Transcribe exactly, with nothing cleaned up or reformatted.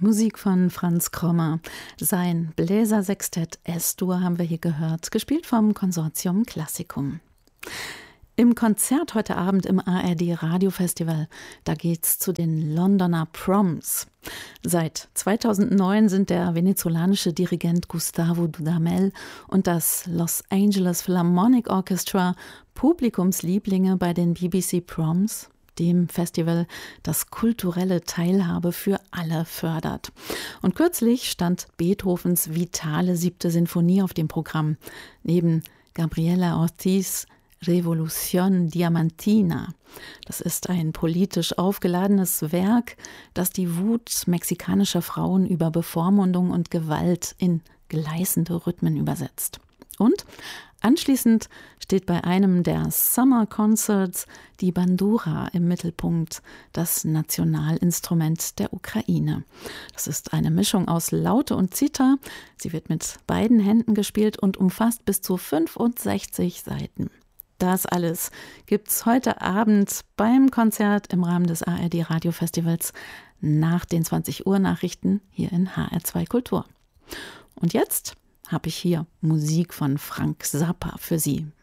Musik von Franz Krommer. Sein Bläsersextett S-Dur haben wir hier gehört, gespielt vom Konsortium Classicum. Im Konzert heute Abend im A R D Radiofestival, da geht's zu den Londoner Proms. Seit zweitausendneun sind der venezolanische Dirigent Gustavo Dudamel und das Los Angeles Philharmonic Orchestra Publikumslieblinge bei den B B C Proms, dem Festival, das kulturelle Teilhabe für alle fördert. Und kürzlich stand Beethovens vitale siebte Sinfonie auf dem Programm, neben Gabriela Ortiz Revolución Diamantina. Das ist ein politisch aufgeladenes Werk, das die Wut mexikanischer Frauen über Bevormundung und Gewalt in gleißende Rhythmen übersetzt. Und anschließend steht bei einem der Summer Concerts die Bandura im Mittelpunkt, das Nationalinstrument der Ukraine. Das ist eine Mischung aus Laute und Zither. Sie wird mit beiden Händen gespielt und umfasst bis zu fünfundsechzig Saiten. Das alles gibt's heute Abend beim Konzert im Rahmen des A R D Radiofestivals nach den zwanzig Uhr Nachrichten hier in H R zwei Kultur. Und jetzt habe ich hier Musik von Frank Zappa für Sie